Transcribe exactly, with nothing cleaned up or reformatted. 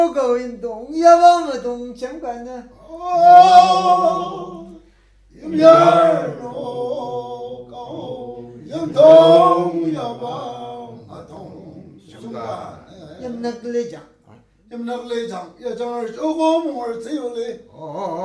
狗运动也往么东相关呢？ 哦，一面儿路高，运动也往么东相关。 也没那个来讲。 你们那个来讲，也讲二小黄木儿只有嘞。 哦哦哦。